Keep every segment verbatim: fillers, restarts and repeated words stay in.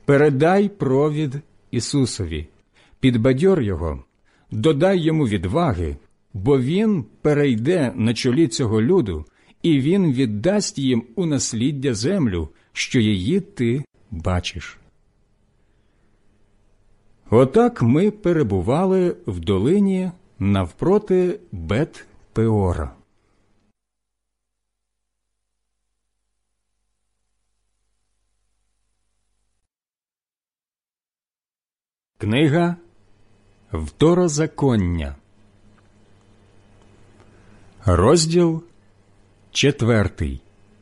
Передай провід Ісусові, підбадьор його, додай йому відваги, бо він перейде на чолі цього люду, і він віддасть їм у насліддя землю, що її ти бачиш». Отак ми перебували в долині навпроти Бет-Пеора. Книга Второзаконня, розділ четвертий.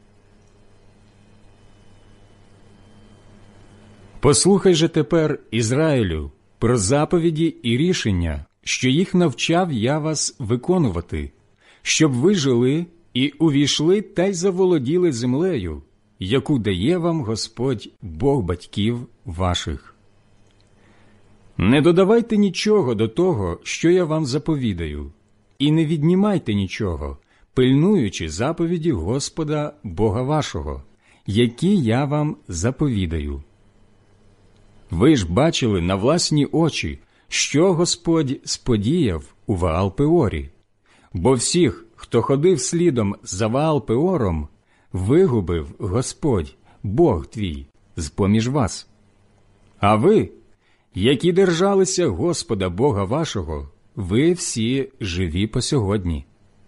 «Послухай же тепер, Ізраїлю, про заповіді і рішення, що їх навчав я вас виконувати, щоб ви жили і увійшли та й заволоділи землею, яку дає вам Господь, Бог батьків ваших. Не додавайте нічого до того, що я вам заповідаю, і не віднімайте нічого, пильнуючи заповіді Господа Бога вашого, які я вам заповідаю. Ви ж бачили на власні очі, що Господь сподіяв у Ваал-Пеорі, бо всіх, хто ходив слідом за Ваал-Пеором, вигубив Господь, Бог твій, з-поміж вас. А ви, які держалися Господа Бога вашого, ви всі живі по сьогодні.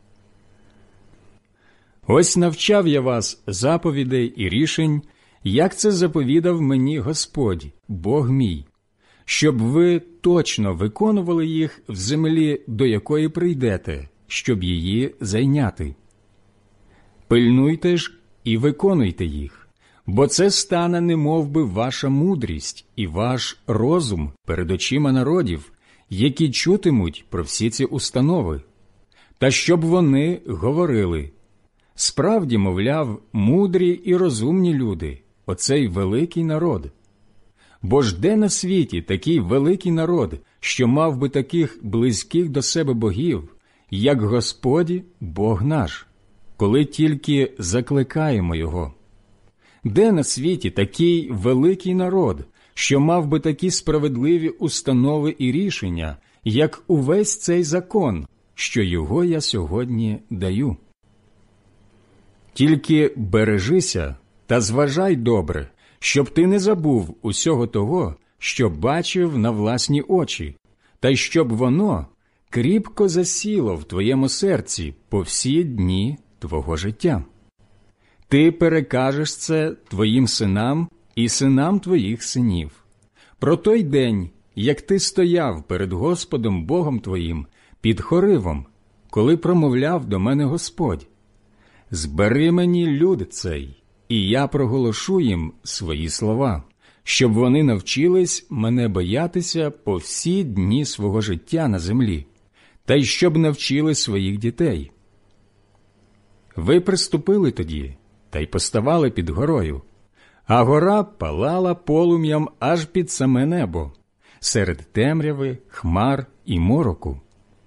Ось навчав я вас заповідей і рішень, як це заповідав мені Господь, Бог мій, щоб ви точно виконували їх в землі, до якої прийдете, щоб її зайняти. Пильнуйте ж і виконуйте їх, бо це стане немов би ваша мудрість і ваш розум перед очима народів, які чутимуть про всі ці установи, та щоб вони говорили: справді, мовляв, мудрі і розумні люди, оцей великий народ. Бо ж де на світі такий великий народ, що мав би таких близьких до себе богів, як Господь, Бог наш, коли тільки закликаємо Його? Де на світі такий великий народ, що мав би такі справедливі установи і рішення, як увесь цей закон, що його я сьогодні даю? Тільки бережися та зважай добре, щоб ти не забув усього того, що бачив на власні очі, та й щоб воно кріпко засіло в твоєму серці по всі дні твого життя. Ти перекажеш це твоїм синам і синам твоїх синів. Про той день, як ти стояв перед Господом Богом твоїм під Хоривом, коли промовляв до мене Господь: «Збери мені люд цей, і я проголошу їм свої слова, щоб вони навчились мене боятися по всі дні свого життя на землі, та й щоб навчили своїх дітей». Ви приступили тоді, та й поставали під горою, а гора палала полум'ям аж під саме небо, серед темряви, хмар і мороку.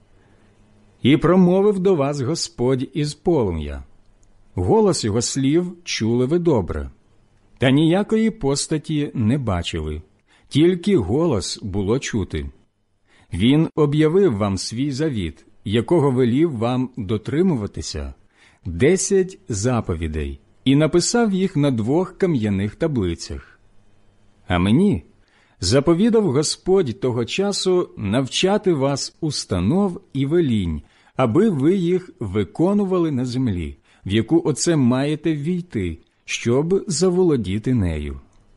І промовив до вас Господь із полум'я. Голос його слів чули ви добре, та ніякої постаті не бачили, тільки голос було чути. Він об'явив вам свій завіт, якого велів вам дотримуватися, десять заповідей, і написав їх на двох кам'яних таблицях. А мені заповідав Господь того часу навчати вас установ і велінь, аби ви їх виконували на землі, в яку оце маєте ввійти, щоб заволодіти нею.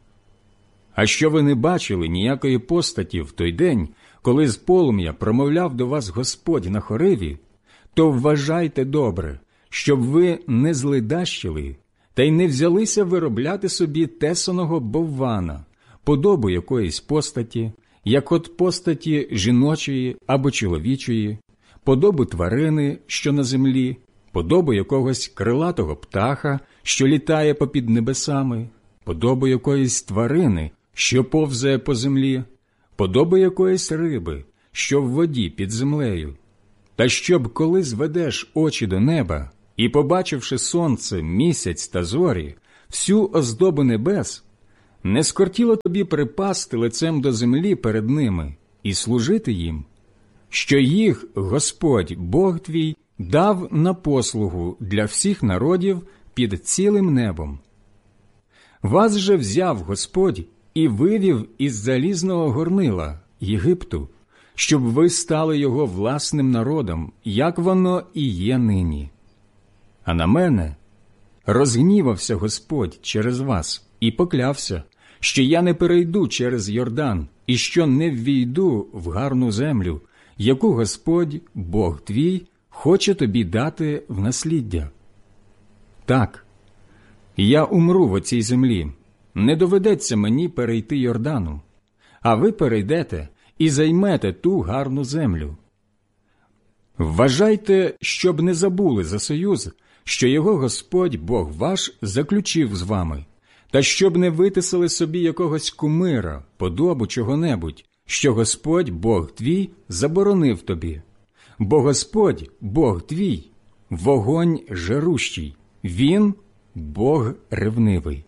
А що ви не бачили ніякої постаті в той день, коли з полум'я промовляв до вас Господь на Хориві, то вважайте добре, щоб ви не злидащили та й не взялися виробляти собі тесаного боввана, подобу якоїсь постаті, як от постаті жіночої або чоловічої, подобу тварини, що на землі, подобу якогось крилатого птаха, що літає попід небесами, подобу якоїсь тварини, що повзає по землі, подобу якоїсь риби, що в воді під землею. Та щоб, коли зведеш очі до неба, і, побачивши сонце, місяць та зорі, всю оздобу небес, Не скортіло тобі припасти лицем до землі перед ними і служити їм, що їх Господь, Бог твій, дав на послугу для всіх народів під цілим небом. Вас же взяв Господь і вивів із залізного горнила Єгипту, щоб ви стали його власним народом, як воно і є нині. А на мене розгнівався Господь через вас і поклявся, що я не перейду через Йордан і що не ввійду в гарну землю, яку Господь, Бог твій, хоче тобі дати в насліддя. Так, я умру в оцій землі, не доведеться мені перейти Йордану, а ви перейдете і займете ту гарну землю. Вважайте, щоб не забули за союз, що його Господь, Бог ваш, заключив з вами, та щоб не витисали собі якогось кумира, подобу чого-небудь, що Господь, Бог твій, заборонив тобі. Бо Господь, Бог твій, вогонь жарущий, Він – Бог ревнивий.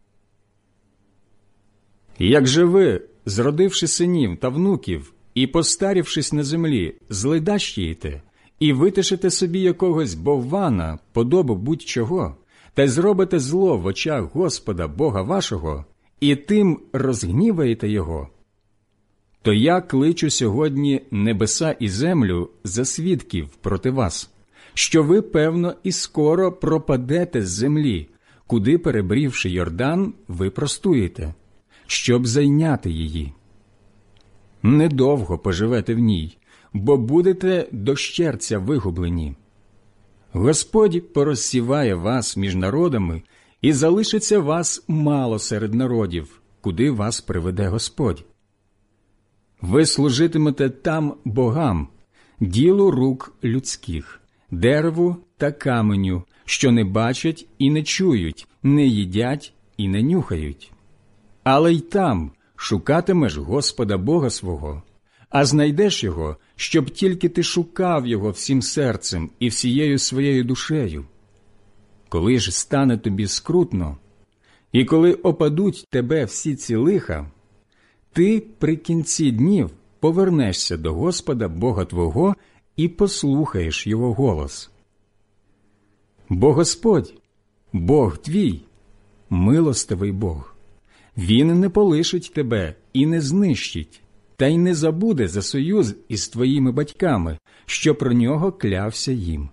Як же ви, зродивши синів та внуків і постарівшись на землі, зледащієте і витишите собі якогось боввана, подобу будь-чого, та й зробите зло в очах Господа, Бога вашого, і тим розгніваєте Його, то я кличу сьогодні небеса і землю за свідків проти вас, що ви, певно, і скоро пропадете з землі, куди, перебрівши Йордан, ви простуєте, щоб зайняти її. Недовго поживете в ній, бо будете дощерця вигублені. Господь порозсіває вас між народами, і залишиться вас мало серед народів, куди вас приведе Господь. Ви служитимете там богам, ділу рук людських, дереву та каменю, що не бачать і не чують, не їдять і не нюхають. Але й там шукатимеш Господа Бога свого, а знайдеш Його, щоб тільки ти шукав Його всім серцем і всією своєю душею. Коли ж стане тобі скрутно, і коли опадуть тебе всі ці лиха, ти при кінці днів повернешся до Господа Бога твого і послухаєш Його голос. Бо Господь, Бог твій, милостивий Бог. Він не полишить тебе і не знищить, та й не забуде за союз із твоїми батьками, що про нього клявся їм.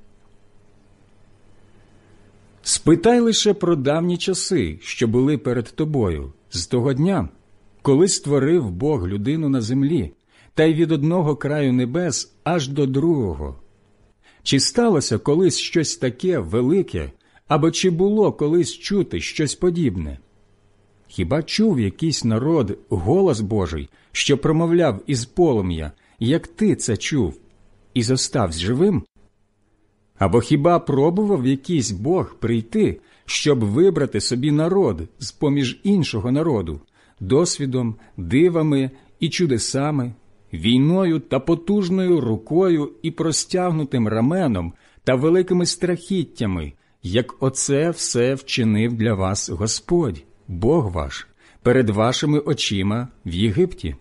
Спитай лише про давні часи, що були перед тобою, з того дня, коли створив Бог людину на землі, та й від одного краю небес аж до другого. Чи сталося колись щось таке велике, або чи було колись чути щось подібне? Хіба чув якийсь народ голос Божий, що промовляв із полум'я, як ти це чув, і зоставсь живим? Або хіба пробував якийсь Бог прийти, щоб вибрати собі народ з-поміж іншого народу, досвідом, дивами і чудесами, війною та потужною рукою і простягнутим раменом та великими страхіттями, як оце все вчинив для вас Господь, Бог ваш, перед вашими очима в Єгипті?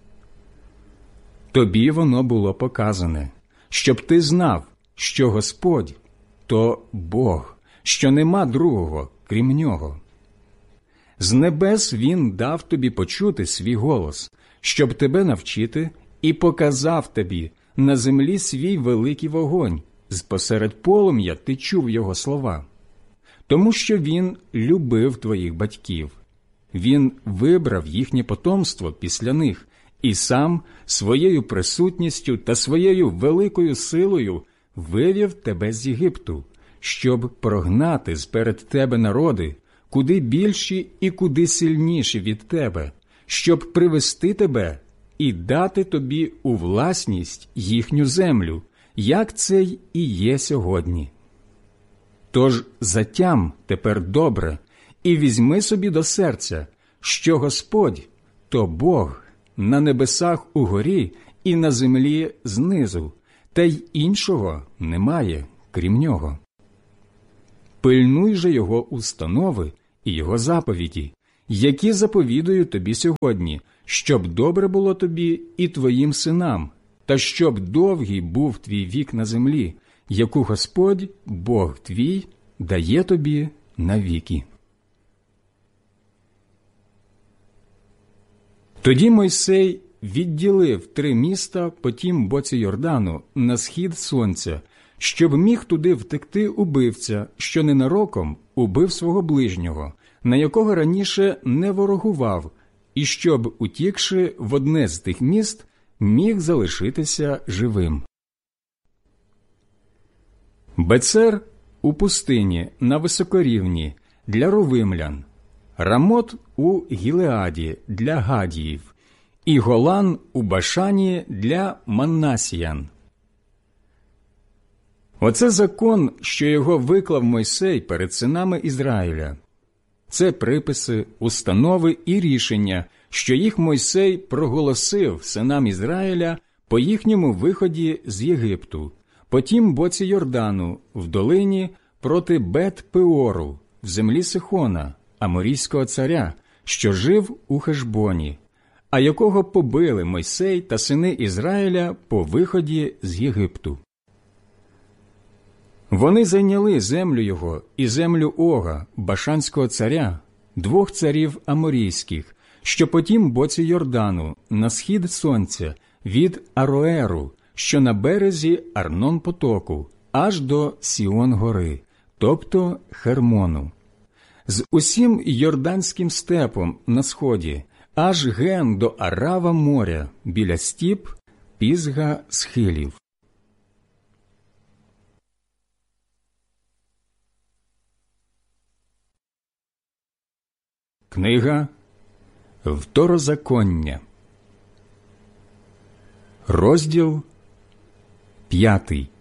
Тобі воно було показане, щоб ти знав, що Господь – то Бог, що нема другого, крім Нього. З небес Він дав тобі почути свій голос, щоб тебе навчити, і показав тобі на землі свій великий вогонь, з-посеред полум'я ти чув Його слова. Тому що Він любив твоїх батьків. Він вибрав їхнє потомство після них і сам своєю присутністю та своєю великою силою вивів тебе з Єгипту, щоб прогнати зперед тебе народи, куди більші і куди сильніші від тебе, щоб привести тебе і дати тобі у власність їхню землю, як це й і є сьогодні. Тож затям тепер добре і візьми собі до серця, що Господь – то Бог на небесах угорі і на землі знизу, та й іншого немає, крім Нього. Пильнуй же Його установи і Його заповіді, які заповідую тобі сьогодні, щоб добре було тобі і твоїм синам, та щоб довгий був твій вік на землі, яку Господь, Бог твій, дає тобі навіки». Тоді Мойсей відділив три міста по тім боці Йордану на схід сонця, щоб міг туди втекти убивця, що ненароком убив свого ближнього, на якого раніше не ворогував, і щоб, утікши в одне з тих міст, міг залишитися живим. Бецер у пустині на високорівні для ровимлян, Рамот у Гілеаді для гадіїв і Голан у Башані для маннасіян. Оце закон, що його виклав Мойсей перед синами Ізраїля. Це приписи, установи і рішення, що їх Мойсей проголосив синам Ізраїля по їхньому виході з Єгипту, по тім боці Йордану, в долині проти Бет-Пеору, в землі Сихона, аморійського царя, що жив у Хешбоні, а якого побили Мойсей та сини Ізраїля по виході з Єгипту. Вони зайняли землю його і землю Ога, башанського царя, двох царів аморійських, що по тім боці Йордану, на схід сонця, від Ароеру, що на березі Арнон-потоку, аж до Сіон-гори, тобто Хермону. З усім Йорданським степом на сході, аж ген до Арава моря, біля стіп, Пізга схилів. Книга Второзаконня, розділ п'ятий.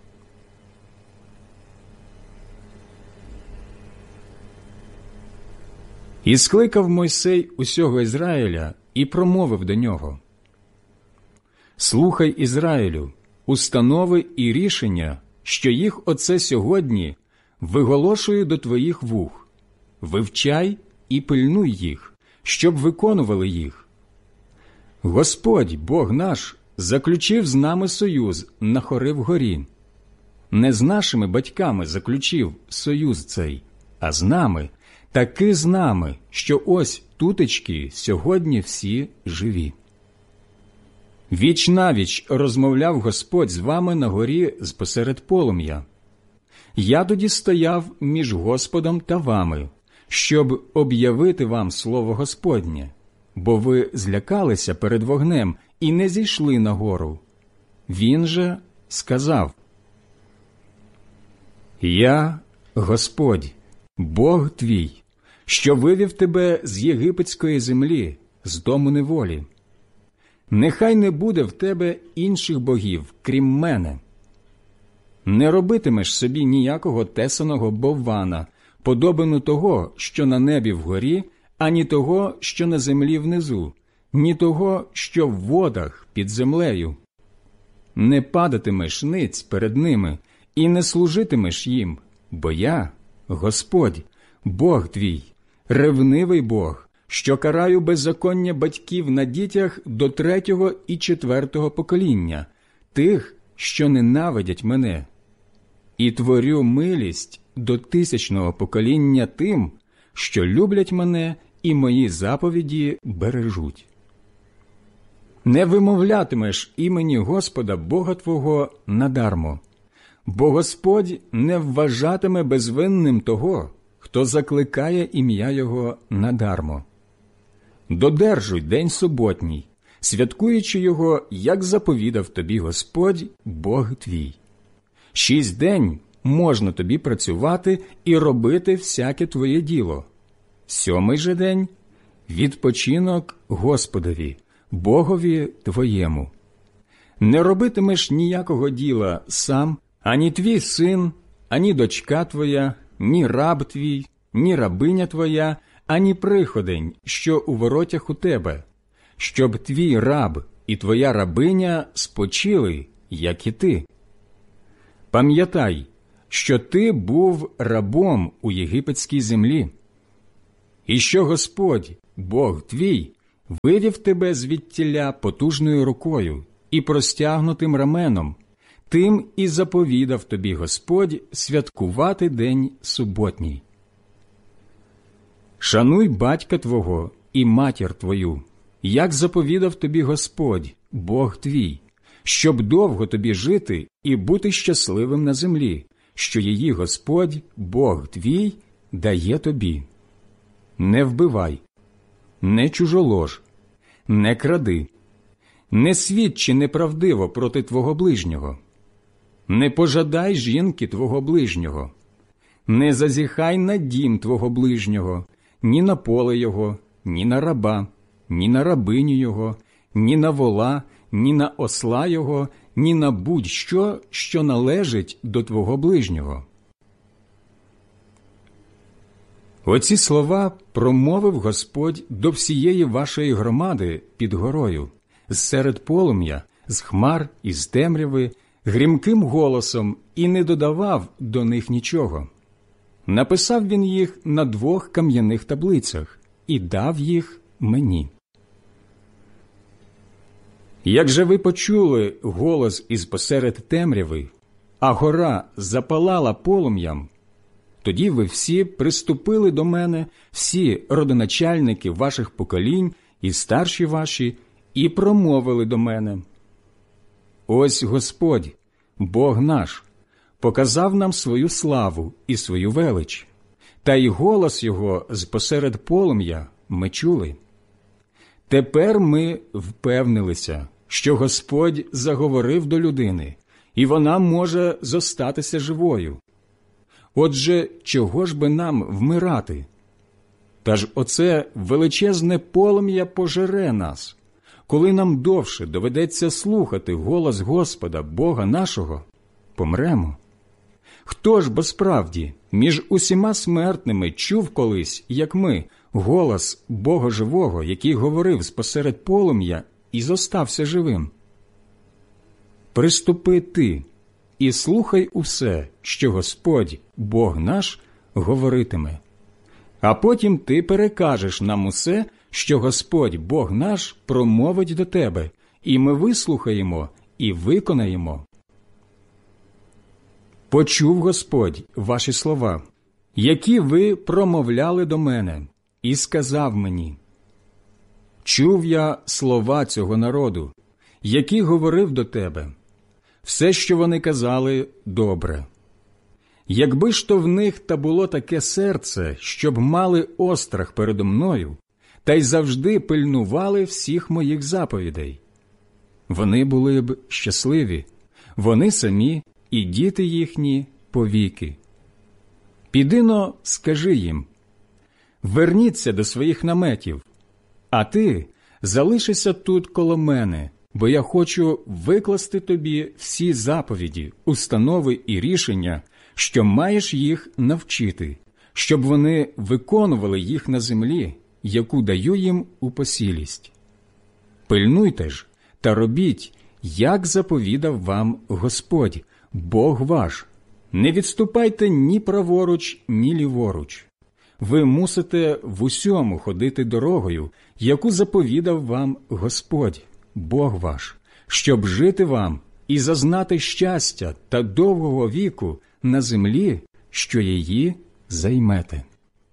І скликав Мойсей усього Ізраїля і промовив до нього: «Слухай, Ізраїлю, установи і рішення, що їх оце сьогодні виголошую до твоїх вух. Вивчай і пильнуй їх, щоб виконували їх. Господь, Бог наш, заключив з нами союз на Хорив-горі. Не з нашими батьками заключив союз цей, а з нами, таки з нами, що ось тутечки сьогодні всі живі. Віч-навіч розмовляв Господь з вами на горі спосеред полум'я. Я тоді стояв між Господом та вами, щоб об'явити вам слово Господнє, бо ви злякалися перед вогнем і не зійшли на гору. Він же сказав: Я, Господь, Бог твій, що вивів тебе з єгипетської землі, з дому неволі. Нехай не буде в тебе інших богів, крім мене. Не робитимеш собі ніякого тесаного боввана, подобину того, що на небі вгорі, ані того, що на землі внизу, ні того, що в водах під землею. Не падатимеш ниць перед ними і не служитимеш їм, бо я, Господь, Бог твій, ревнивий Бог, що караю беззаконня батьків на дітях до третього і четвертого покоління, тих, що ненавидять мене, і творю милість до тисячного покоління тим, що люблять мене і мої заповіді бережуть. Не вимовлятимеш імені Господа Бога твого надармо, бо Господь не вважатиме безвинним того, хто закликає ім'я Його надармо. Додержуй день суботній, святкуючи його, як заповідав тобі Господь, Бог твій. Шість день можна тобі працювати і робити всяке твоє діло. Сьомий же день – відпочинок Господові, Богові твоєму. Не робитимеш ніякого діла сам, ані твій син, ані дочка твоя, ні раб твій, ні рабиня твоя, ані приходень, що у воротях у тебе, щоб твій раб і твоя рабиня спочили, як і ти. Пам'ятай, що ти був рабом у єгипетській землі. і що Господь, Бог твій, вивів тебе звідтіля потужною рукою і простягнутим раменом, тим і заповідав тобі Господь святкувати день суботній. Шануй батька твого і матір твою, як заповідав тобі Господь, Бог твій, щоб довго тобі жити і бути щасливим на землі, що її Господь, Бог твій, дає тобі. Не вбивай, не чужолож, не кради, не свідчи неправдиво проти твого ближнього, не пожадай жінки твого ближнього, не зазіхай на дім твого ближнього, ні на поле його, ні на раба, ні на рабиню його, ні на вола, ні на осла його, ні на будь-що, що належить до твого ближнього. Оці слова промовив Господь до всієї вашої громади під горою, зсеред полум'я, з хмар і з темряви, грімким голосом, і не додавав до них нічого. Написав він їх на двох кам'яних таблицях і дав їх мені. Як же ви почули голос із посеред темряви, а гора запалала полум'ям, тоді ви всі приступили до мене, всі родоначальники ваших поколінь і старші ваші, і промовили до мене: «Ось Господь, Бог наш, показав нам свою славу і свою велич, та й голос Його з посеред полум'я ми чули. Тепер ми впевнилися, що Господь заговорив до людини, і вона може зостатися живою. Отже, чого ж би нам вмирати? Та ж оце величезне полум'я пожере нас, коли нам довше доведеться слухати голос Господа, Бога нашого, помремо. Хто ж бо справді між усіма смертними чув колись, як ми, голос Бога живого, який говорив спосеред полум'я і зостався живим? Приступи ти і слухай усе, що Господь, Бог наш, говоритиме. А потім ти перекажеш нам усе, що Господь, Бог наш, промовить до тебе, і ми вислухаємо і виконаємо. Почув Господь ваші слова, які ви промовляли до мене, і сказав мені: чув я слова цього народу, які говорив до тебе. Все, що вони казали, добре. Якби ж то в них та було таке серце, щоб мали острах передо мною, та й завжди пильнували всіх моїх заповідей. Вони були б щасливі, вони самі і діти їхні повіки. Піди-но, скажи їм: верніться до своїх наметів, а ти залишися тут коло мене, бо я хочу викласти тобі всі заповіді, установи і рішення, що маєш їх навчити, щоб вони виконували їх на землі, яку даю їм у посілість. Пильнуйте ж та робіть, як заповідав вам Господь, Бог ваш. Не відступайте ні праворуч, ні ліворуч. Ви мусите в усьому ходити дорогою, яку заповідав вам Господь, Бог ваш, щоб жити вам і зазнати щастя та довгого віку на землі, що її займете.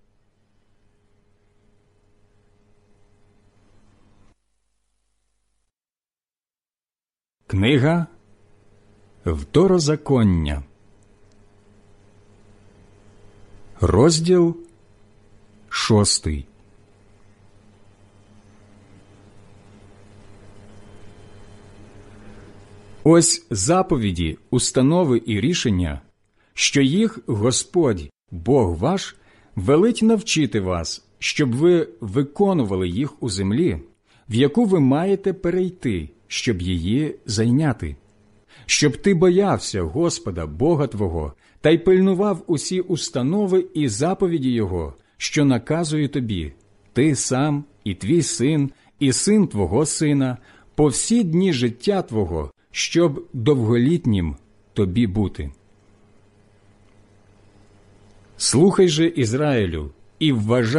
Книга Второзаконня, розділ шостий. Ось заповіді, установи і рішення, що їх Господь, Бог ваш, велить навчити вас, щоб ви виконували їх у землі, в яку ви маєте перейти, щоб її зайняти. Щоб ти боявся Господа, Бога твого, та й пильнував усі установи і заповіді Його, що наказує тобі, ти сам, і твій син, і син твого сина, по всі дні життя твого, щоб довголітнім тобі бути. Слухай же, Ізраїлю, і вважай,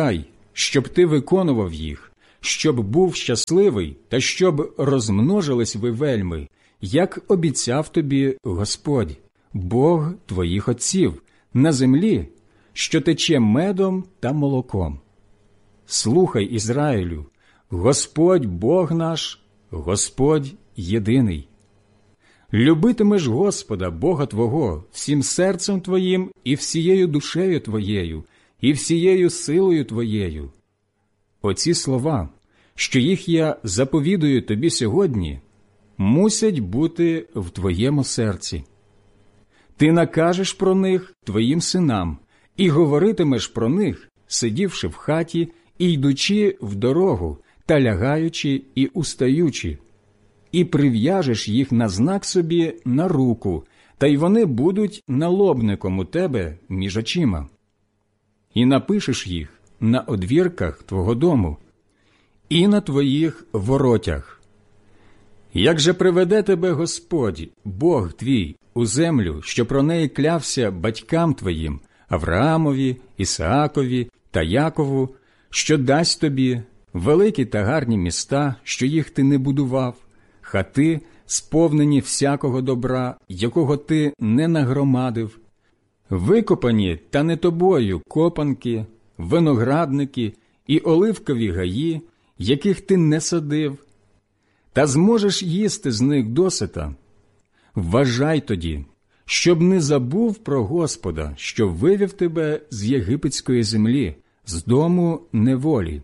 щоб ти виконував їх, щоб був щасливий та щоб розмножились ви вельми, як обіцяв тобі Господь, Бог твоїх отців, на землі, що тече медом та молоком. Слухай, Ізраїлю, Господь Бог наш, Господь єдиний. Любитимеш Господа, Бога твого, всім серцем твоїм і всією душею твоєю, і всією силою твоєю. Оці слова, що їх я заповідую тобі сьогодні, мусять бути в твоєму серці. Ти накажеш про них твоїм синам і говоритимеш про них, сидівши в хаті і йдучи в дорогу, та лягаючи і устаючи, і прив'яжеш їх на знак собі на руку, та й вони будуть налобником у тебе між очима. І напишеш їх на одвірках твого дому і на твоїх воротях. Як же приведе тебе Господь, Бог твій, у землю, що про неї клявся батькам твоїм, Авраамові, Ісаакові та Якову, що дасть тобі великі та гарні міста, що їх ти не будував, хати, сповнені всякого добра, якого ти не нагромадив, викопані та не тобою копанки, виноградники і оливкові гаї, яких ти не садив, та зможеш їсти з них досита. Вважай тоді, щоб не забув про Господа, що вивів тебе з єгипетської землі, з дому неволі.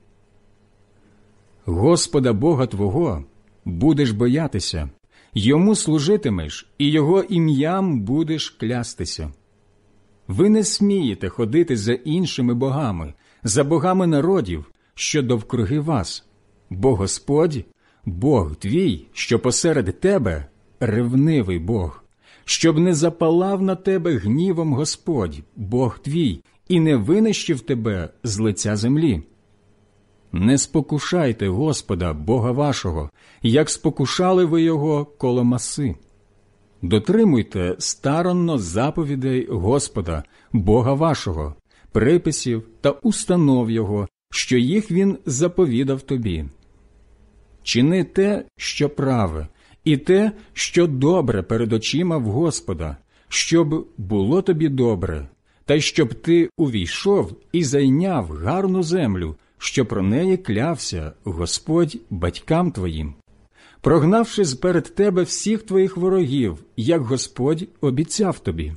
Господа Бога твого будеш боятися, йому служитимеш і його ім'ям будеш клястися. Ви не смієте ходити за іншими богами, за богами народів, що довкруги вас, бо Господь, Бог твій, що посеред тебе, ревнивий Бог, щоб не запалав на тебе гнівом Господь, Бог твій, і не винищив тебе з лиця землі. Не спокушайте Господа, Бога вашого, як спокушали ви його коло Маси. Дотримуйте старанно заповідей Господа, Бога вашого, приписів та установ Його, що їх Він заповідав тобі. Чини те, що праве, і те, що добре перед очима в Господа, щоб було тобі добре, та й щоб ти увійшов і зайняв гарну землю, що про неї клявся Господь батькам твоїм, прогнавши зперед тебе всіх твоїх ворогів, як Господь обіцяв тобі.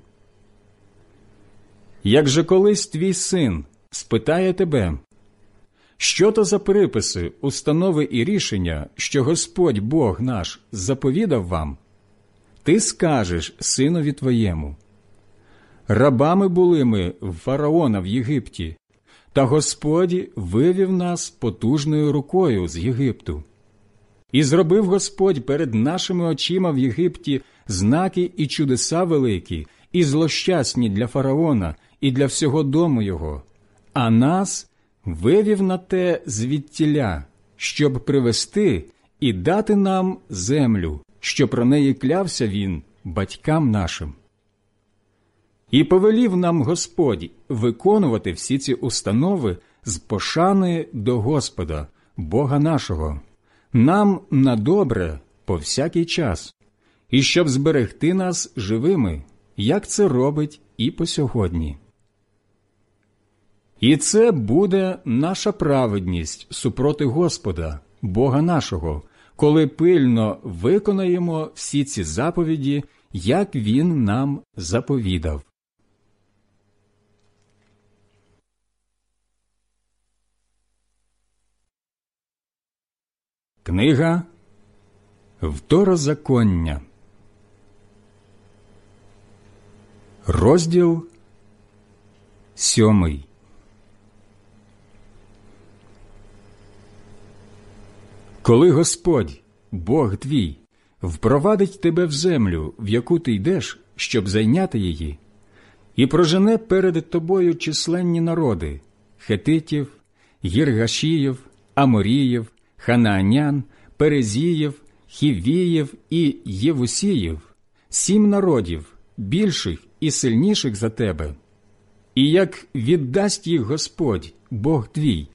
Як же колись твій син спитає тебе, що то за приписи, установи і рішення, що Господь Бог наш заповідав вам, ти скажеш синові твоєму: рабами були ми в фараона в Єгипті, та Господь вивів нас потужною рукою з Єгипту. І зробив Господь перед нашими очима в Єгипті знаки і чудеса великі, і злощасні для фараона і для всього дому його, а нас вивів на те звідтіля, щоб привести і дати нам землю, що про неї клявся він батькам нашим. І повелів нам Господь виконувати всі ці установи з пошани до Господа, Бога нашого, нам на добре по всякий час, і щоб зберегти нас живими, як це робить і по сьогодні. І це буде наша праведність супроти Господа, Бога нашого, коли пильно виконаємо всі ці заповіді, як Він нам заповідав. Книга Второзаконня, розділ сьомий. Коли Господь, Бог твій, впровадить тебе в землю, в яку ти йдеш, щоб зайняти її, і прожене перед тобою численні народи – хетитів, гіргашіїв, аморіїв, ханаанян, перезіїв, хівіїв і євусіїв, сім народів, більших і сильніших за тебе. І як віддасть їх Господь, Бог твій,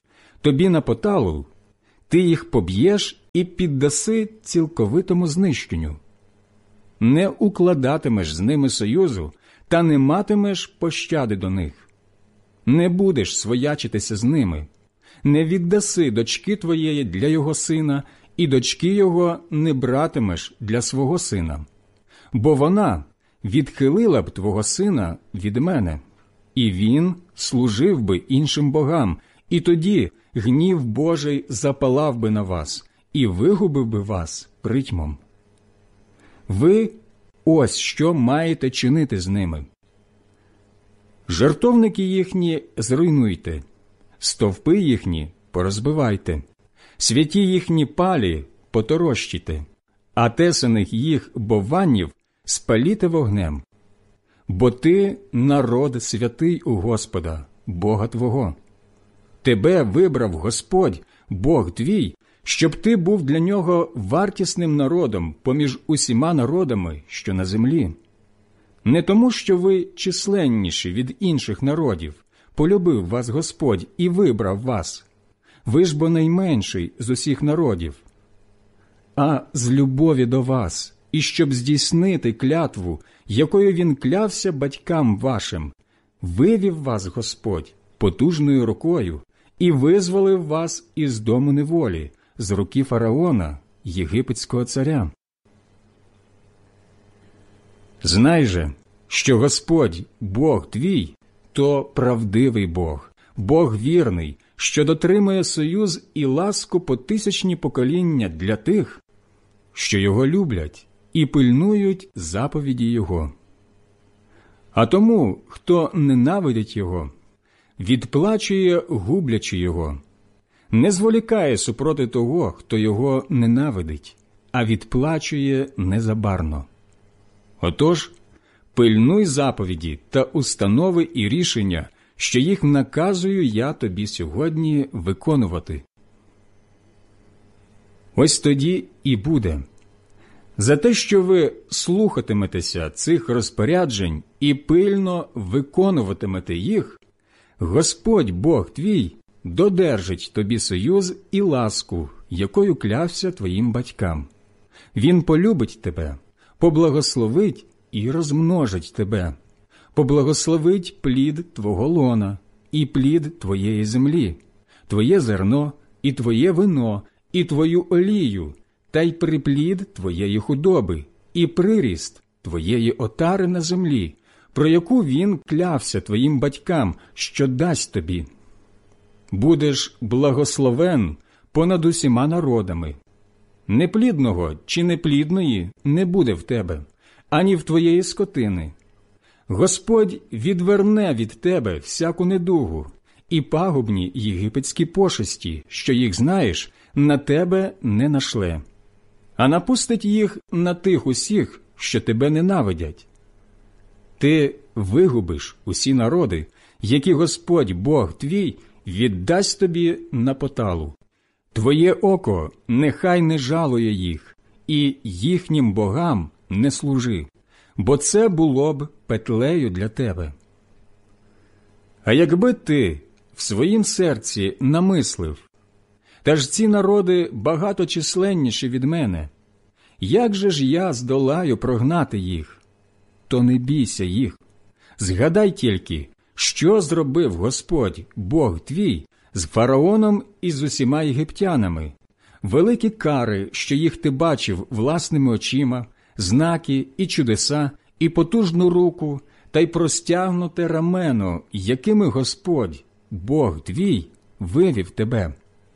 тобі на поталу, ти їх поб'єш і піддаси цілковитому знищенню. Не укладатимеш з ними союзу та не матимеш пощади до них. Не будеш своячитися з ними, не віддаси дочки твоєї для його сина, і дочки його не братимеш для свого сина. Бо вона відхилила б твого сина від мене, і він служив би іншим богам, і тоді гнів Божий запалав би на вас і вигубив би вас притьмом. Ви ось що маєте чинити з ними. Жертовники їхні зруйнуйте, стовпи їхні порозбивайте, святі їхні палі поторощите, а тесаних їх бованів спаліте вогнем. Бо ти народ святий у Господа, Бога твого. Тебе вибрав Господь, Бог твій, щоб ти був для нього вартісним народом поміж усіма народами, що на землі. Не тому, що ви численніші від інших народів, полюбив вас Господь і вибрав вас. Ви ж бо найменший з усіх народів. А з любові до вас, і щоб здійснити клятву, якою він клявся батькам вашим, вивів вас Господь потужною рукою і визволив вас із дому неволі, з руки фараона, єгипетського царя. Знай же, що Господь, Бог твій, то правдивий Бог, Бог вірний, що дотримує союз і ласку по тисячні покоління для тих, що його люблять і пильнують заповіді його. А тому, хто ненавидить його, відплачує, гублячи його, не зволікає супроти того, хто його ненавидить, а відплачує незабарно. Отож, пильнуй заповіді та установи і рішення, що їх наказую я тобі сьогодні виконувати. Ось тоді і буде. За те, що ви слухатиметеся цих розпоряджень і пильно виконуватимете їх, Господь Бог твій додержить тобі союз і ласку, якою клявся твоїм батькам. Він полюбить тебе, поблагословить і розмножить тебе, поблагословить плід твого лона і плід твоєї землі, твоє зерно і твоє вино, і твою олію, та й приплід твоєї худоби, і приріст твоєї отари на землі, про яку він клявся твоїм батькам, що дасть тобі. Будеш благословен понад усіма народами. Неплідного чи неплідної не буде в тебе, ані в твоєї скотини. Господь відверне від тебе всяку недугу, і пагубні єгипетські пошесті, що їх знаєш, на тебе не нашле, а напустить їх на тих усіх, що тебе ненавидять. Ти вигубиш усі народи, які Господь Бог твій віддасть тобі на поталу. Твоє око нехай не жалує їх, і їхнім богам не служи, бо це було б петлею для тебе. А якби ти в своїм серці намислив, та ж ці народи багато численніші від мене, як же ж я здолаю прогнати їх? То не бійся їх. Згадай тільки, що зробив Господь, Бог твій, з фараоном і з усіма єгиптянами, великі кари, що їх ти бачив власними очима, знаки і чудеса, і потужну руку, та й простягнуте рамено, якими Господь, Бог твій, вивів тебе.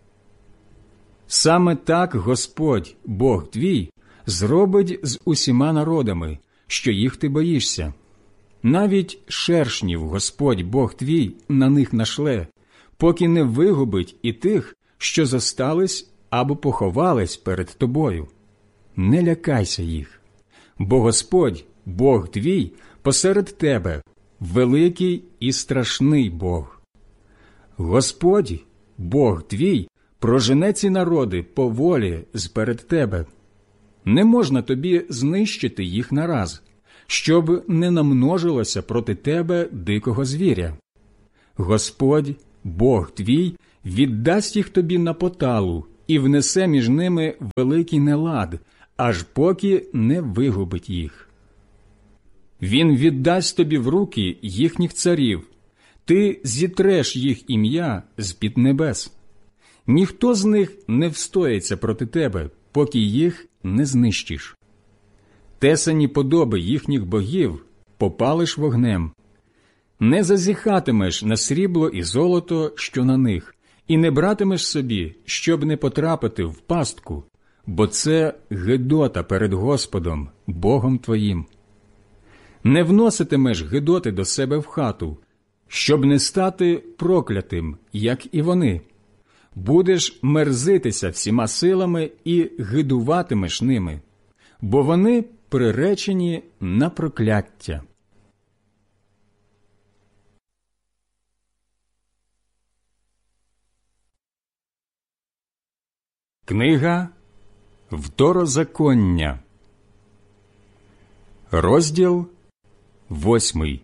Саме так Господь, Бог твій, зробить з усіма народами, що їх ти боїшся. Навіть шершнів Господь Бог твій на них нашле, поки не вигубить і тих, що зостались або поховались перед тобою. Не лякайся їх, бо Господь, Бог твій, посеред тебе, великий і страшний Бог. Господь, Бог твій, прожене ці народи по волі зперед тебе. Не можна тобі знищити їх нараз, щоб не намножилося проти тебе дикого звіря. Господь, Бог твій, віддасть їх тобі на поталу і внесе між ними великий нелад, аж поки не вигубить їх. Він віддасть тобі в руки їхніх царів, ти зітреш їх ім'я з-під небес. Ніхто з них не встоїться проти тебе, поки їх не знищиш. Тесані подоби їхніх богів попалиш вогнем. Не зазіхатимеш на срібло і золото, що на них, і не братимеш собі, щоб не потрапити в пастку, бо це гидота перед Господом, Богом твоїм. Не вноситимеш гидоти до себе в хату, щоб не стати проклятим, як і вони. Будеш мерзитися всіма силами і гидуватимеш ними, бо вони приречені на прокляття. Книга Второзаконня, розділ восьмий.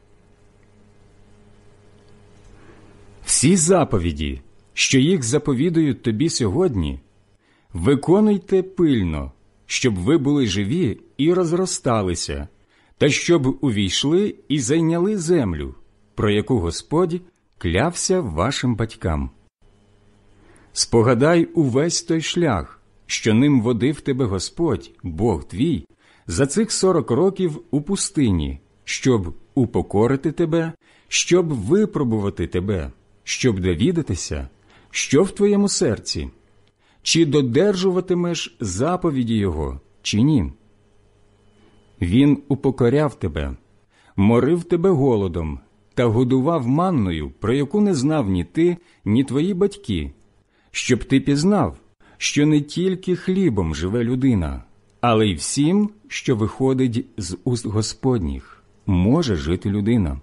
Всі заповіді, що їх заповідують тобі сьогодні, виконуйте пильно, щоб ви були живі і розросталися, та щоб увійшли і зайняли землю, про яку Господь клявся вашим батькам. Спогадай увесь той шлях, що ним водив тебе Господь, Бог твій, за цих сорок років у пустині, щоб упокорити тебе, щоб випробувати тебе, щоб довідатися, що в твоєму серці, чи додержуватимеш заповіді Його, чи ні. Він упокоряв тебе, морив тебе голодом та годував манною, про яку не знав ні ти, ні твої батьки, щоб ти пізнав, що не тільки хлібом живе людина, але й всім, що виходить з уст Господніх, може жити людина.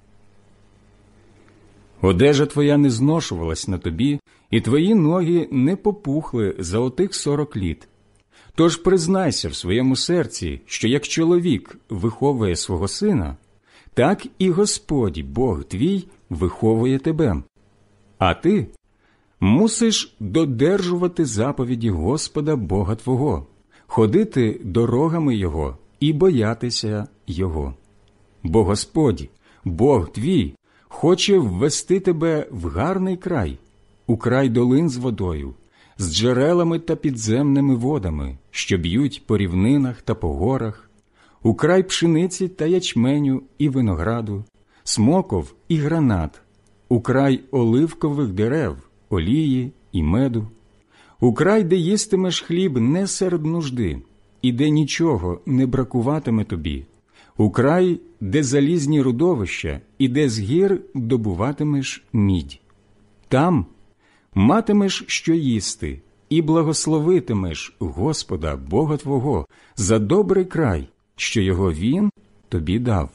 Одежа твоя не зношувалась на тобі, і твої ноги не попухли за отих сорок літ. Тож признайся в своєму серці, що як чоловік виховує свого сина, так і Господь, Бог твій, виховує тебе. А ти мусиш додержувати заповіді Господа Бога твого, ходити дорогами Його і боятися Його. Бо Господь, Бог твій, хоче ввести тебе в гарний край, у край долин з водою, з джерелами та підземними водами, що б'ють по рівнинах та по горах, у край пшениці та ячменю і винограду, смоков і гранат, у край оливкових дерев, олії і меду, у край, де їстимеш хліб не серед нужди, і де нічого не бракуватиме тобі, у край, де залізні родовища, і де з гір добуватимеш мідь. Там матимеш що їсти, і благословитимеш Господа, Бога твого, за добрий край, що його Він тобі дав.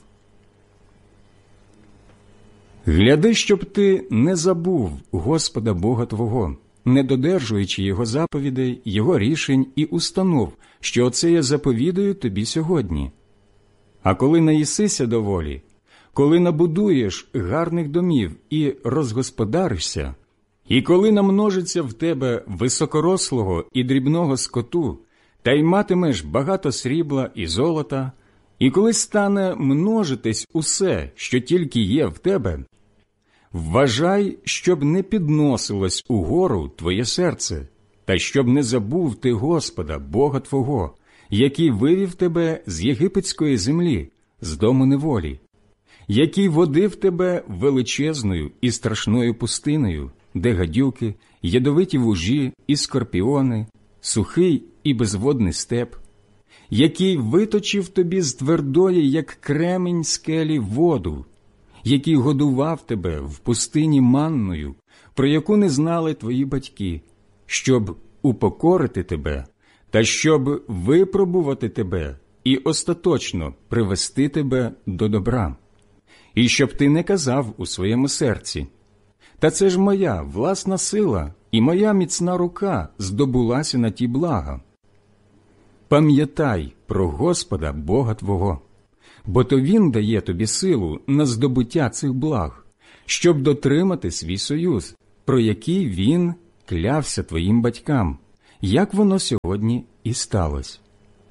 Гляди, щоб ти не забув Господа Бога твого, не додержуючи Його заповідей, Його рішень і установ, що оце я заповідую тобі сьогодні. А коли наїсися доволі, коли набудуєш гарних домів і розгосподаришся, і коли намножиться в тебе високорослого і дрібного скоту, та й матимеш багато срібла і золота, і коли стане множитись усе, що тільки є в тебе, вважай, щоб не підносилось угору твоє серце, та щоб не забув ти Господа, Бога твого, який вивів тебе з єгипетської землі, з дому неволі, який водив тебе величезною і страшною пустиною, де гадюки, ядовиті вужі і скорпіони, сухий і безводний степ, який виточив тобі з твердої, як кремінь скелі, воду, який годував тебе в пустині манною, про яку не знали твої батьки, щоб упокорити тебе, та щоб випробувати тебе і остаточно привести тебе до добра. І щоб ти не казав у своєму серці: «Та це ж моя власна сила і моя міцна рука здобулася на ті блага». Пам'ятай про Господа Бога твого, бо то Він дає тобі силу на здобуття цих благ, щоб дотримати свій союз, про які він клявся твоїм батькам, як воно сьогодні і сталося.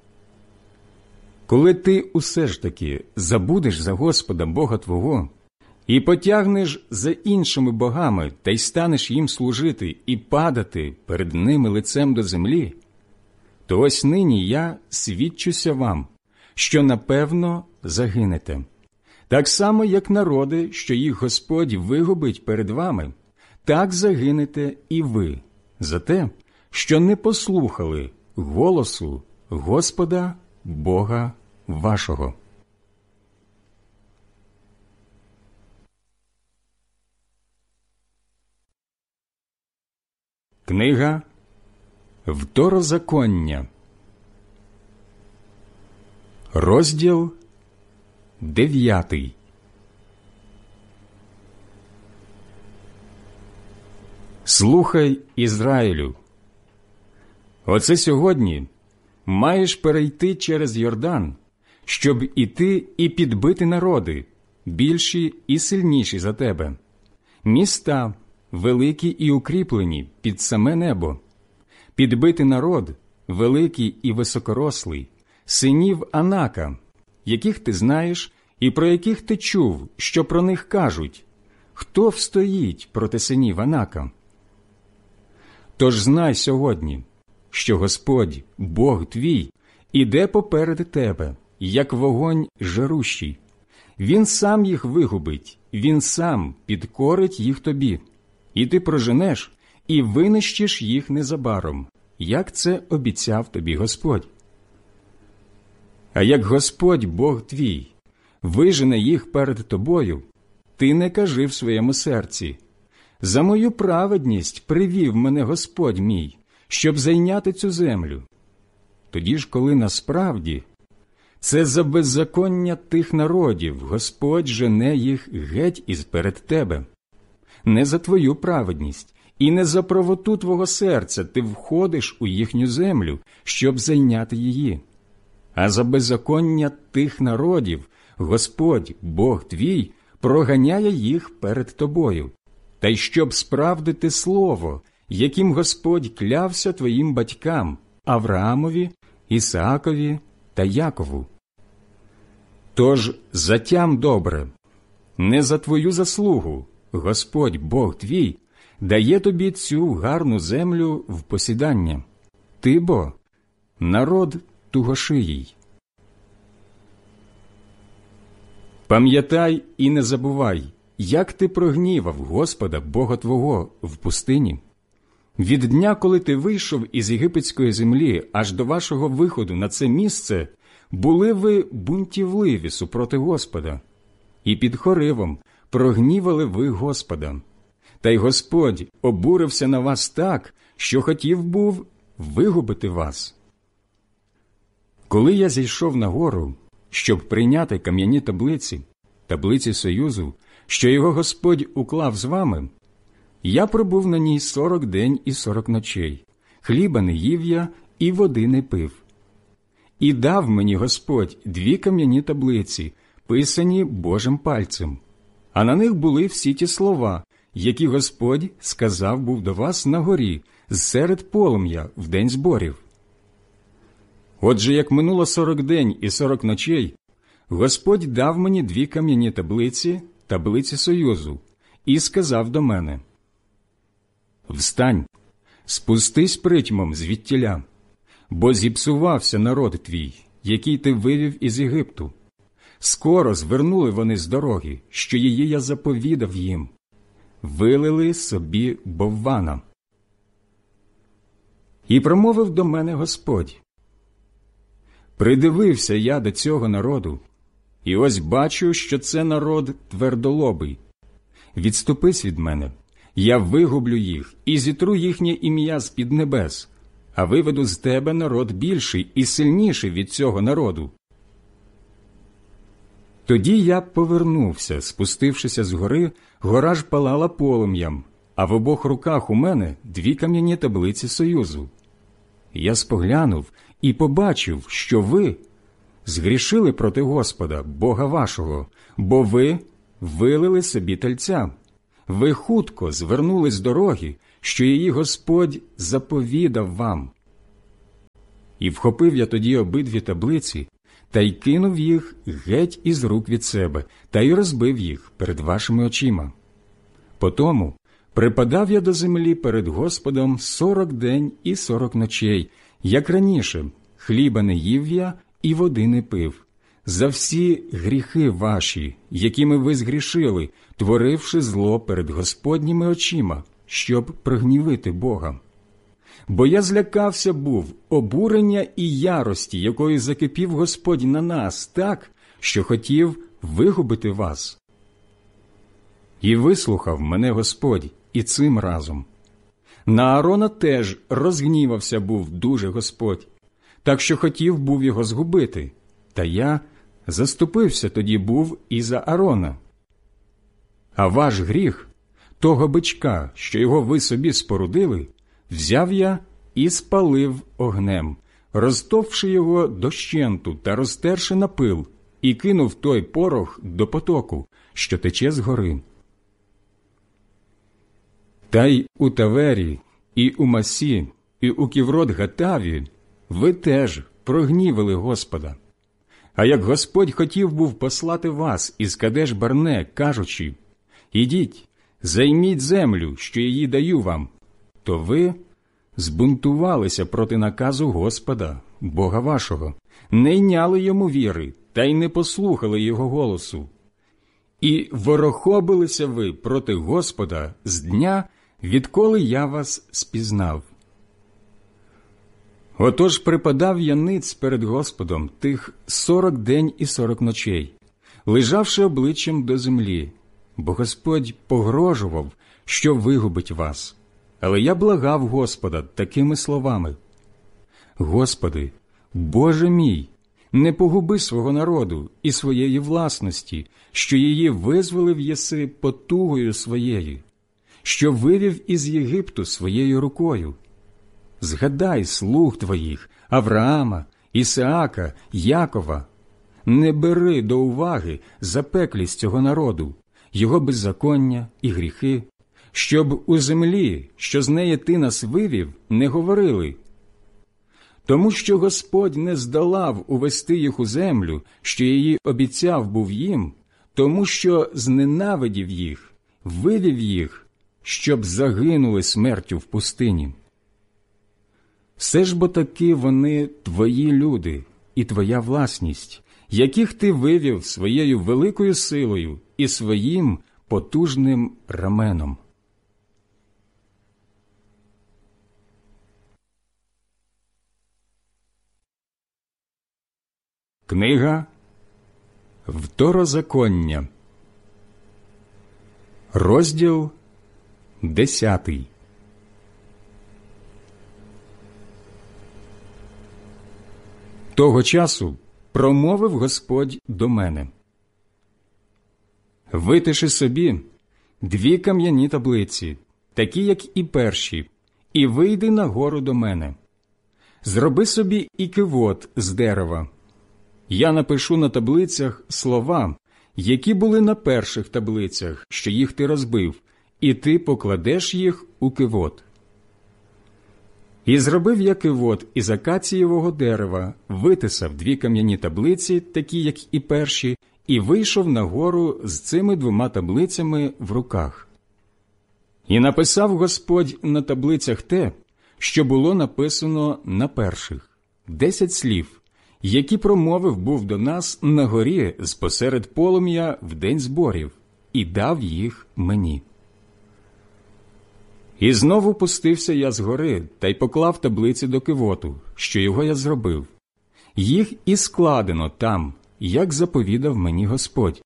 Коли ти усе ж таки забудеш за Господа Бога твого і потягнеш за іншими богами та й станеш їм служити і падати перед ними лицем до землі, то ось нині я свідчуся вам, що напевно загинете. Так само, як народи, що їх Господь вигубить перед вами, так загинете і ви за те, що не послухали голосу Господа Бога вашого. Книга Второзаконня, розділ дев'ятий. Слухай, Ізраїлю, оце сьогодні маєш перейти через Йордан, щоб іти і підбити народи, більші і сильніші за тебе, міста, великі і укріплені під саме небо, підбити народ, великий і високорослий, синів Анака, яких ти знаєш і про яких ти чув, що про них кажуть, хто встоїть проти синів Анака. Тож знай сьогодні, що Господь, Бог твій, іде поперед тебе, як вогонь жарущий. Він сам їх вигубить, він сам підкорить їх тобі, і ти проженеш і винищиш їх незабаром, як це обіцяв тобі Господь. А як Господь, Бог твій, вижене їх перед тобою, ти не кажи в своєму серці: «За мою праведність привів мене Господь мій, щоб зайняти цю землю». Тоді ж, коли насправді це за беззаконня тих народів Господь жене їх геть із перед тебе. Не за твою праведність і не за правоту твого серця ти входиш у їхню землю, щоб зайняти її. А за беззаконня тих народів Господь, Бог твій, проганяє їх перед тобою. Та й щоб справдити слово, яким Господь клявся твоїм батькам Авраамові, Ісаакові та Якову. Тож затям добре, не за твою заслугу Господь, Бог твій, дає тобі цю гарну землю в посідання. Ти бо народ тугошиїй. Пам'ятай і не забувай, як ти прогнівав Господа Бога твого в пустині. Від дня, коли ти вийшов із єгипетської землі аж до вашого виходу на це місце, були ви бунтівливі супроти Господа, і під Хоривом прогнівали ви Господа. Та й Господь обурився на вас так, що хотів був вигубити вас. Коли я зійшов на гору, щоб прийняти кам'яні таблиці, таблиці Союзу, що його Господь уклав з вами, я пробув на ній сорок день і сорок ночей, хліба не їв я і води не пив. І дав мені Господь дві кам'яні таблиці, писані Божим пальцем, а на них були всі ті слова, які Господь сказав був до вас на горі, зсеред полум'я в день зборів. Отже, як минуло сорок день і сорок ночей, Господь дав мені дві кам'яні таблиці, таблиці Союзу, і сказав до мене: «Встань, спустись притьмом звідтіля, бо зіпсувався народ твій, який ти вивів із Єгипту. Скоро звернули вони з дороги, що її я заповідав їм, вилили собі боввана». І промовив до мене Господь: «Придивився я до цього народу, і ось бачу, що це народ твердолобий. Відступись від мене, я вигублю їх і зітру їхнє ім'я з-під небес, а виведу з тебе народ більший і сильніший від цього народу». Тоді я повернувся, спустившися з гори, гора ж палала полум'ям, а в обох руках у мене дві кам'яні таблиці Союзу. Я споглянув і побачив, що ви згрішили проти Господа, Бога вашого, бо ви вилили собі тельця. ви хутко звернули з дороги, що її Господь заповідав вам. І вхопив я тоді обидві таблиці, та й кинув їх геть із рук від себе, та й розбив їх перед вашими очима. Потому припадав я до землі перед Господом сорок день і сорок ночей, як раніше, хліба не їв я і води не пив, за всі гріхи ваші, якими ви згрішили, творивши зло перед Господніми очима, щоб прогнівити Бога. Бо я злякався був обурення і ярості, якою закипів Господь на нас так, що хотів вигубити вас. І вислухав мене Господь і цим разом. На Аарона теж розгнівався був дуже Господь, так що хотів був його згубити, та я заступився тоді був і за Аарона. А ваш гріх, того бичка, що його ви собі спорудили, взяв я і спалив огнем, розтовши його дощенту та розтерши на пил, і кинув той порох до потоку, що тече з гори. Та й у Тавері, і у Масі, і у Ківрот-Гатаві ви теж прогнівили Господа. А як Господь хотів був послати вас із Кадеш-Барне, кажучи, «Ідіть, займіть землю, що її даю вам», то ви збунтувалися проти наказу Господа, Бога вашого, не йняли йому віри та й не послухали його голосу. І ворохобилися ви проти Господа з дня, відколи я вас спізнав. Отож припадав я ниць перед Господом тих сорок день і сорок ночей, лежавши обличчям до землі, бо Господь погрожував, що вигубить вас. Але я благав Господа такими словами: «Господи, Боже мій, не погуби свого народу і своєї власності, що її визволив єси потугою своєю, що вивів із Єгипту своєю рукою. Згадай слуг твоїх, Авраама, Ісаака, Якова. Не бери до уваги запеклість цього народу, його беззаконня і гріхи, щоб у землі, що з неї ти нас вивів, не говорили. Тому що Господь не здолав увести їх у землю, що її обіцяв був їм, тому що зненавидів їх, вивів їх, щоб загинули смертю в пустині. Все ж бо таки вони твої люди і твоя власність, яких ти вивів своєю великою силою і своїм потужним раменом». Книга Второзаконня, розділ десятий. Того часу промовив Господь до мене: «Витиши собі дві кам'яні таблиці, такі, як і перші, і вийди на гору до мене. Зроби собі і кивот з дерева. Я напишу на таблицях слова, які були на перших таблицях, що їх ти розбив, і ти покладеш їх у кивот». І зробив я кивот із акацієвого дерева, витисав дві кам'яні таблиці, такі, як і перші, і вийшов на гору з цими двома таблицями в руках. І написав Господь на таблицях те, що було написано на перших, десять слів, які промовив був до нас на горі спосеред полум'я в день зборів, і дав їх мені. І знову пустився я з гори та й поклав таблиці до кивоту, що його я зробив. Їх і складено там, як заповідав мені Господь.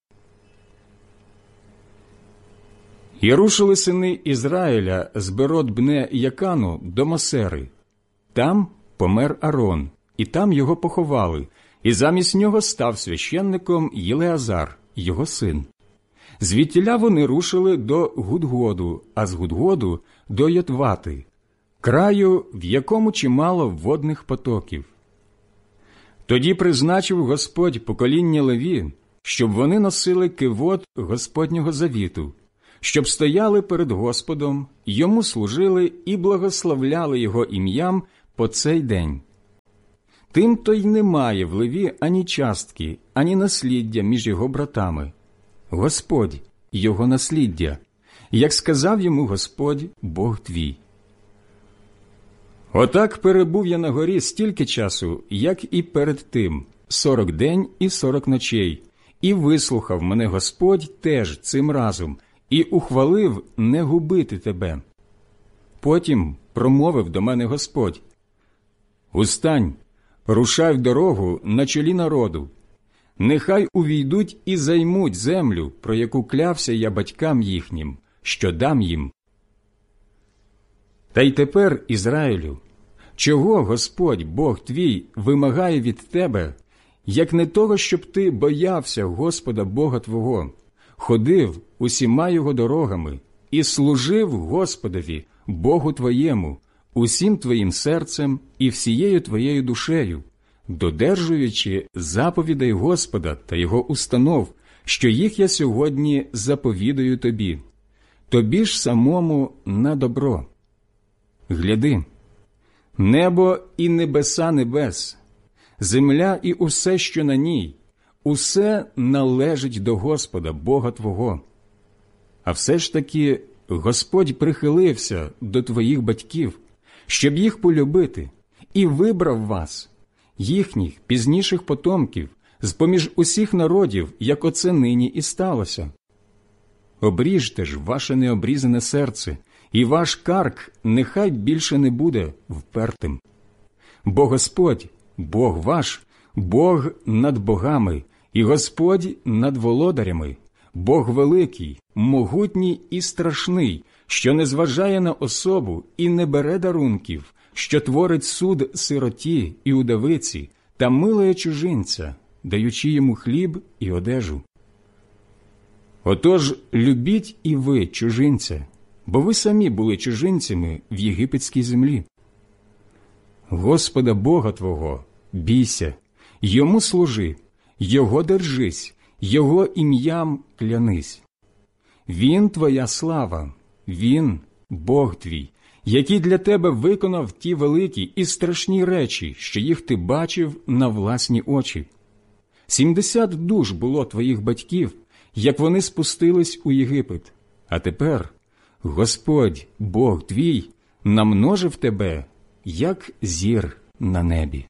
І рушили сини Ізраїля з Берот-Бне Якану до Мосери. Там помер Арон, і там його поховали, і замість нього став священником Єлеазар, його син. Звідтіля вони рушили до Гудгоду, а з Гудгоду – до Йотвати, краю, в якому чимало водних потоків. Тоді призначив Господь покоління Леві, щоб вони носили кивот Господнього завіту, щоб стояли перед Господом, йому служили і благословляли його ім'ям по цей день. Тим-то й немає в Леві ані частки, ані насліддя між його братами. Господь – його насліддя, як сказав йому Господь, Бог твій. Отак перебув я на горі стільки часу, як і перед тим, сорок день і сорок ночей, і вислухав мене Господь теж цим разом, і ухвалив не губити тебе. Потім промовив до мене Господь: «Устань, рушай в дорогу на чолі народу. Нехай увійдуть і займуть землю, про яку клявся я батькам їхнім, що дам їм». Та й тепер, Ізраїлю, чого Господь, Бог твій, вимагає від тебе, як не того, щоб ти боявся Господа Бога твого, ходив усіма його дорогами і служив Господові, Богу твоєму, усім твоїм серцем і всією твоєю душею, додержуючи заповідей Господа та його установ, що їх я сьогодні заповідаю тобі, тобі ж самому на добро. Гляди, небо і небеса небес, земля і усе, що на ній, усе належить до Господа, Бога твого. А все ж таки Господь прихилився до твоїх батьків, щоб їх полюбити, і вибрав вас, їхніх пізніших потомків, з-поміж усіх народів, як оце нині і сталося. Обріжте ж ваше необрізане серце, і ваш карк нехай більше не буде впертим. Бо Господь, Бог ваш, Бог над богами, і Господь над володарями, Бог великий, могутній і страшний, що не зважає на особу і не бере дарунків, що творить суд сироті і удавиці та милує чужинця, даючи йому хліб і одежу. Отож, любіть і ви чужинця, бо ви самі були чужинцями в єгипетській землі. Господа Бога твого бійся, йому служи, його держись, його ім'ям клянись. Він твоя слава, він Бог твій, який для тебе виконав ті великі і страшні речі, що їх ти бачив на власні очі. Сімдесят душ було твоїх батьків, як вони спустились у Єгипет, а тепер Господь, Бог твій, намножив тебе, як зір на небі.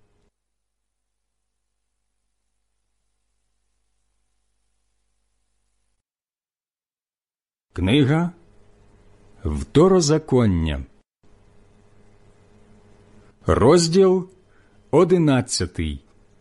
Книга Второзаконня, розділ одинадцятий.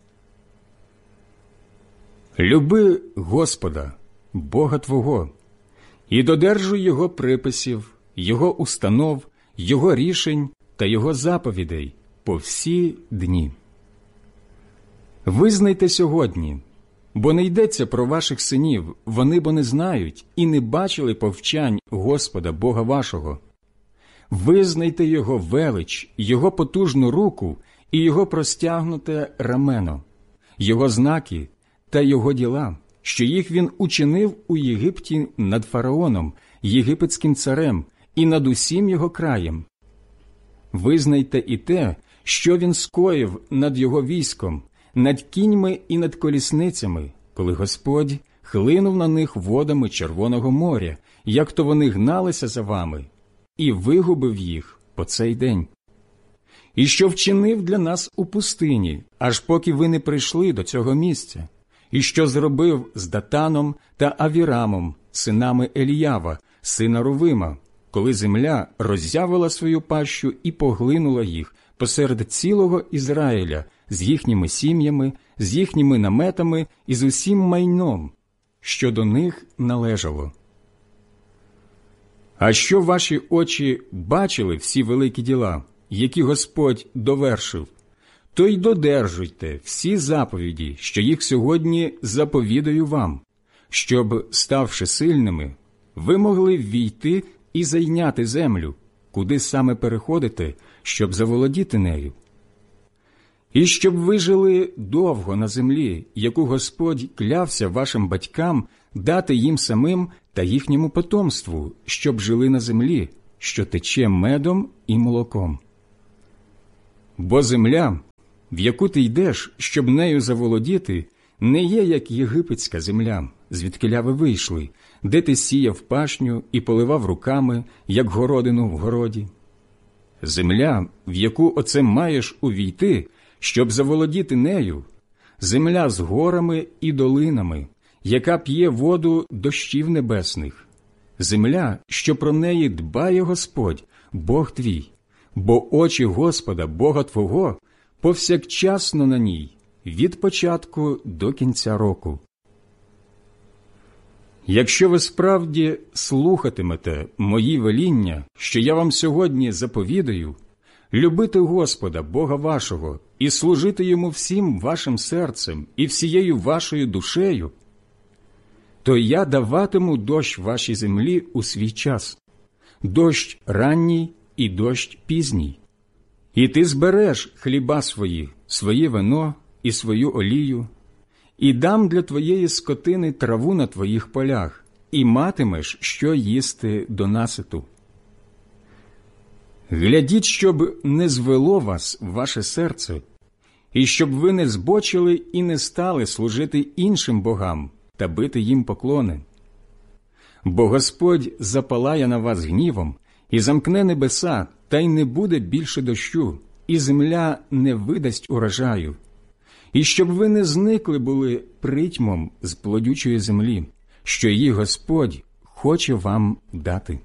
Люби Господа, Бога твого, і додержуй Його приписів, Його установ, Його рішень та Його заповідей по всі дні. Визнайте сьогодні, бо не йдеться про ваших синів, вони бо не знають і не бачили повчань Господа Бога вашого. Визнайте Його велич, Його потужну руку і Його простягнуте рамено, Його знаки та Його діла, що їх Він учинив у Єгипті над фараоном, єгипетським царем і над усім його краєм. Визнайте і те, що Він скоїв над його військом, над кіньми і над колісницями, коли Господь хлинув на них водами Червоного моря, як то вони гналися за вами, і вигубив їх по цей день. І що вчинив для нас у пустині, аж поки ви не прийшли до цього місця, і що зробив з Датаном та Авірамом, синами Еліява, сина Рувима, коли земля роззявила свою пащу і поглинула їх посеред цілого Ізраїля з їхніми сім'ями, з їхніми наметами і з усім майном, що до них належало. А що ваші очі бачили всі великі діла, які Господь довершив, то й додержуйте всі заповіді, що їх сьогодні заповідаю вам, щоб, ставши сильними, ви могли ввійти і зайняти землю, куди саме переходите, щоб заволодіти нею. І щоб ви жили довго на землі, яку Господь клявся вашим батькам дати їм самим та їхньому потомству, щоб жили на землі, що тече медом і молоком. Бо земля, в яку ти йдеш, щоб нею заволодіти, не є, як єгипетська земля, звідкиля ви вийшли, де ти сіяв пашню і поливав руками, як городину в городі. Земля, в яку оце маєш увійти, щоб заволодіти нею, земля з горами і долинами, яка п'є воду дощів небесних, земля, що про неї дбає Господь, Бог твій, бо очі Господа, Бога твого, повсякчасно на ній, від початку до кінця року. Якщо ви справді слухатимете мої веління, що я вам сьогодні заповідаю, любити Господа, Бога вашого, і служити Йому всім вашим серцем і всією вашою душею, то я даватиму дощ вашій землі у свій час, дощ ранній і дощ пізній. І ти збереш хліба свої, своє вино і свою олію, і дам для твоєї скотини траву на твоїх полях, і матимеш, що їсти до наситу. Глядіть, щоб не звело вас ваше серце, і щоб ви не збочили і не стали служити іншим богам та бити їм поклони. Бо Господь запалає на вас гнівом і замкне небеса, та й не буде більше дощу, і земля не видасть урожаю, і щоб ви не зникли були притьмом з плодючої землі, що її Господь хоче вам дати.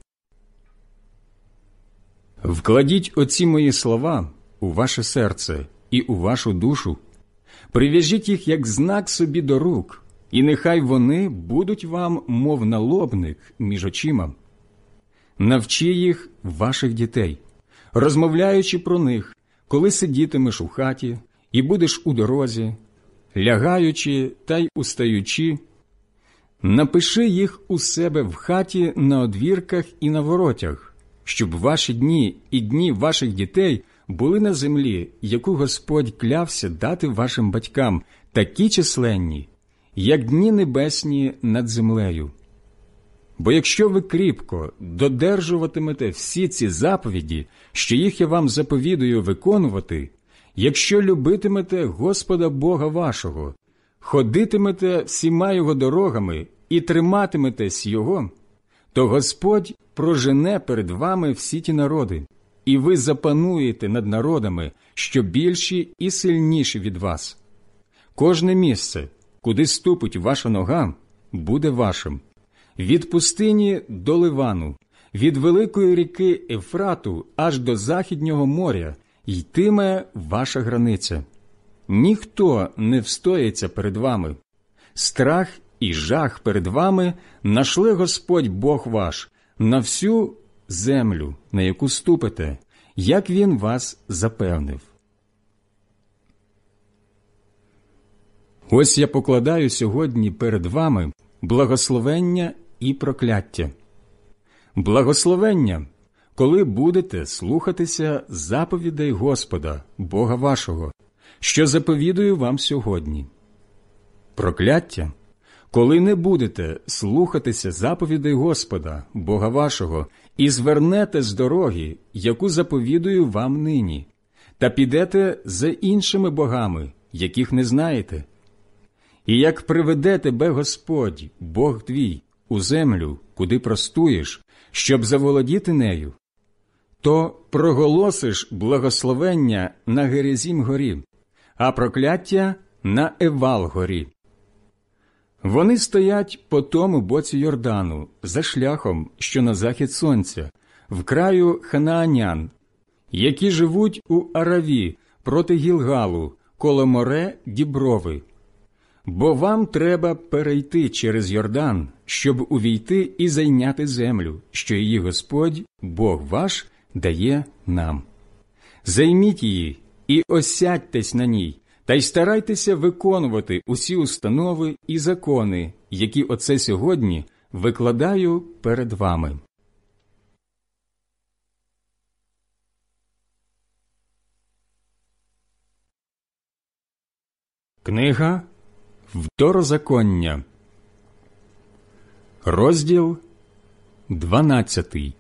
Вкладіть оці мої слова у ваше серце і у вашу душу, прив'яжіть їх як знак собі до рук, і нехай вони будуть вам, мов налобник між очима. Навчи їх ваших дітей, розмовляючи про них, коли сидітимеш у хаті і будеш у дорозі, лягаючи та й устаючи. Напиши їх у себе в хаті на одвірках і на воротях, щоб ваші дні і дні ваших дітей були на землі, яку Господь клявся дати вашим батькам, такі численні, як дні небесні над землею. Бо якщо ви кріпко додержуватимете всі ці заповіді, що їх я вам заповідую виконувати, якщо любитимете Господа Бога вашого, ходитимете всіма Його дорогами і триматиметесь Його, то Господь прожене перед вами всі ті народи, і ви запануєте над народами, що більші і сильніші від вас. Кожне місце, куди ступить ваша нога, буде вашим. Від пустині до Ливану, від великої ріки Ефрату аж до Західнього моря йтиме ваша границя. Ніхто не встоїться перед вами. Страх і жах перед вами нашле Господь Бог ваш на всю землю, на яку ступите, як Він вас запевнив. Ось я покладаю сьогодні перед вами благословення і прокляття. Благословення, коли будете слухатися заповідей Господа, Бога вашого, що заповідую вам сьогодні. Прокляття, коли не будете слухатися заповідей Господа, Бога вашого, і звернете з дороги, яку заповідую вам нині, та підете за іншими богами, яких не знаєте. І як приведе тебе Господь, Бог твій, у землю, куди простуєш, щоб заволодіти нею, то проголосиш благословення на Герезім горі, а прокляття на Евал горі. Вони стоять по тому боці Йордану, за шляхом, що на захід сонця, в краю ханаанян, які живуть у Араві проти Гілгалу, коло море Діброви. Бо вам треба перейти через Йордан, щоб увійти і зайняти землю, що її Господь, Бог ваш, дає нам. Займіть її і осядьтесь на ній, та й старайтеся виконувати усі установи і закони, які оце сьогодні викладаю перед вами. Книга Второзаконня, Розділ дванадцятий.